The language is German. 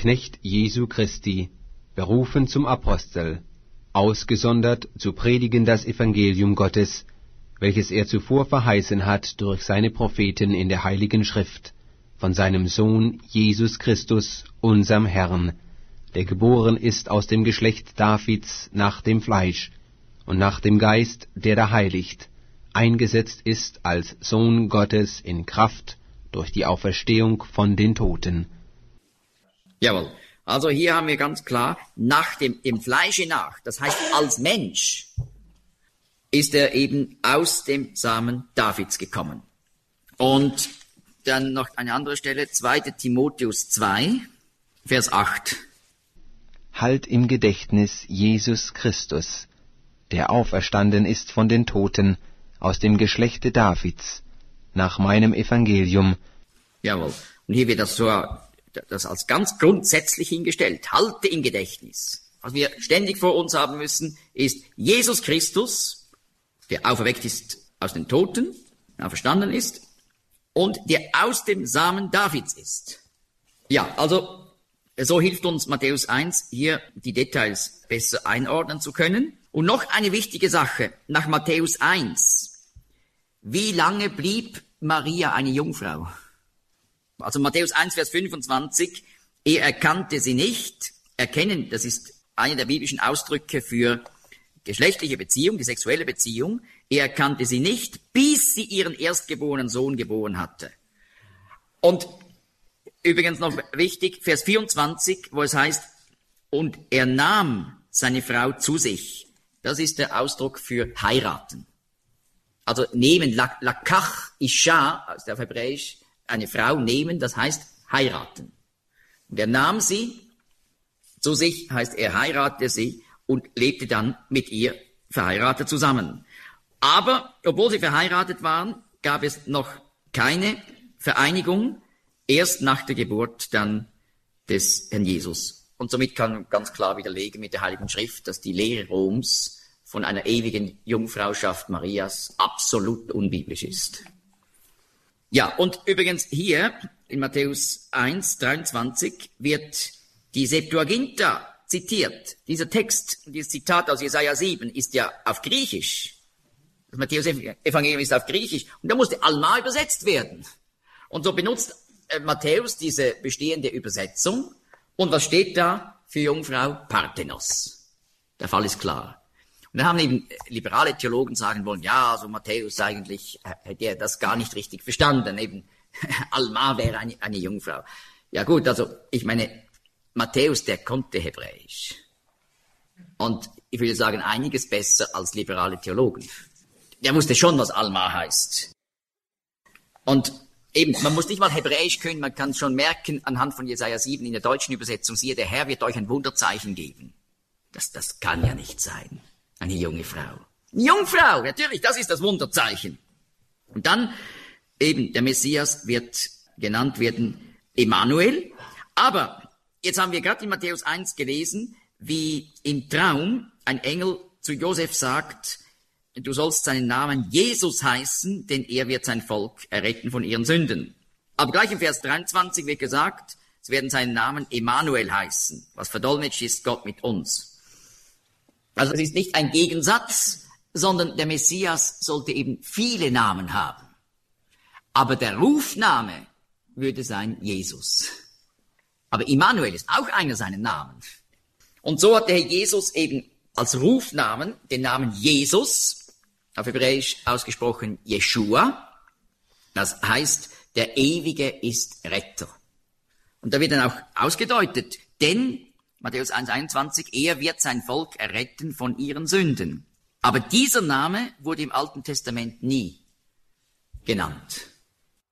Knecht Jesu Christi, berufen zum Apostel, ausgesondert zu predigen das Evangelium Gottes, welches er zuvor verheißen hat durch seine Propheten in der Heiligen Schrift, von seinem Sohn Jesus Christus, unserm Herrn, der geboren ist aus dem Geschlecht Davids nach dem Fleisch und nach dem Geist, der da heiligt, eingesetzt ist als Sohn Gottes in Kraft durch die Auferstehung von den Toten. Jawohl. Also hier haben wir ganz klar, nach dem Fleische nach, das heißt als Mensch, ist er eben aus dem Samen Davids gekommen. Und dann noch eine andere Stelle, 2. Timotheus 2, Vers 8. Halt im Gedächtnis Jesus Christus, der auferstanden ist von den Toten, aus dem Geschlechte Davids, nach meinem Evangelium. Jawohl. Und hier wird das als ganz grundsätzlich hingestellt. Halte im Gedächtnis. Was wir ständig vor uns haben müssen, ist Jesus Christus, der auferweckt ist aus den Toten, auferstanden ist, und der aus dem Samen Davids ist. Ja, also so hilft uns Matthäus 1, hier die Details besser einordnen zu können. Und noch eine wichtige Sache, nach Matthäus 1. Wie lange blieb Maria eine Jungfrau? Also Matthäus 1, Vers 25, er erkannte sie nicht. Erkennen, das ist einer der biblischen Ausdrücke für geschlechtliche Beziehung, die sexuelle Beziehung. Er erkannte sie nicht, bis sie ihren erstgeborenen Sohn geboren hatte. Und übrigens noch wichtig, Vers 24, wo es heißt, und er nahm seine Frau zu sich. Das ist der Ausdruck für heiraten. Also nehmen, lakach isha, aus der Hebräisch, eine Frau nehmen, das heißt heiraten. Und er nahm sie zu sich, heißt er heiratete sie und lebte dann mit ihr verheiratet zusammen. Aber, obwohl sie verheiratet waren, gab es noch keine Vereinigung, erst nach der Geburt dann des Herrn Jesus. Und somit kann man ganz klar widerlegen mit der Heiligen Schrift, dass die Lehre Roms von einer ewigen Jungfrauschaft Marias absolut unbiblisch ist. Ja, und übrigens hier in Matthäus 1, 23 wird die Septuaginta zitiert. Dieser Text, dieses Zitat aus Jesaja 7 ist ja auf Griechisch. Das Matthäus-Evangelium ist auf Griechisch. Und da musste Alma übersetzt werden. Und so benutzt Matthäus diese bestehende Übersetzung. Und was steht da für Jungfrau? Parthenos. Der Fall ist klar. Und dann haben eben liberale Theologen sagen wollen, ja, so Matthäus eigentlich hätte er das gar nicht richtig verstanden. Eben Alma wäre eine Jungfrau. Ja gut, also ich meine, Matthäus, der konnte Hebräisch. Und ich würde sagen, einiges besser als liberale Theologen. Der wusste schon, was Alma heißt. Und eben, man muss nicht mal Hebräisch können, man kann schon merken, anhand von Jesaja 7 in der deutschen Übersetzung, siehe, der Herr wird euch ein Wunderzeichen geben. Das kann ja nicht sein. Eine junge Frau. Eine Jungfrau, natürlich, das ist das Wunderzeichen. Und dann eben, der Messias wird genannt werden Emmanuel. Aber jetzt haben wir gerade in Matthäus 1 gelesen, wie im Traum ein Engel zu Josef sagt, du sollst seinen Namen Jesus heißen, denn er wird sein Volk erretten von ihren Sünden. Aber gleich im Vers 23 wird gesagt, es werden seinen Namen Emmanuel heißen, was verdolmetscht ist, Gott mit uns. Also es ist nicht ein Gegensatz, sondern der Messias sollte eben viele Namen haben. Aber der Rufname würde sein Jesus. Aber Immanuel ist auch einer seiner Namen. Und so hat der Herr Jesus eben als Rufnamen den Namen Jesus, auf Hebräisch ausgesprochen Jeshua. Das heißt, der Ewige ist Retter. Und da wird dann auch ausgedeutet, denn Matthäus 1,21, er wird sein Volk erretten von ihren Sünden. Aber dieser Name wurde im Alten Testament nie genannt.